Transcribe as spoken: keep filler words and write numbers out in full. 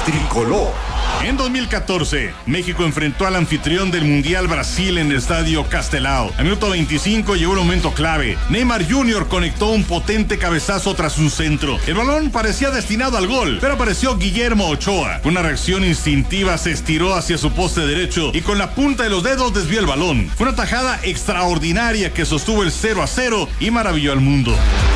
tricolor. En dos mil catorce, México enfrentó al anfitrión del Mundial Brasil en el estadio Castelao. Al minuto veinticinco llegó un momento clave. Neymar junior conectó un potente cabezazo tras un centro. El balón parecía destinado al gol, pero apareció Guillermo Ochoa. Con una reacción instintiva se estiró hacia su poste derecho y con la punta de los dedos desvió el balón. Fue una tajada extraordinaria que sostuvo el cero a cero y maravilló al mundo.